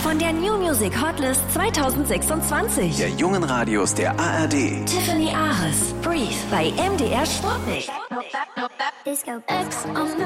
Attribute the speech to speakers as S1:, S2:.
S1: von der New Music Hotlist 2026.
S2: Der jungen Radios der ARD.
S1: Tiffany Ares, Breathe bei MDR Sportnick.
S3: Disco X on the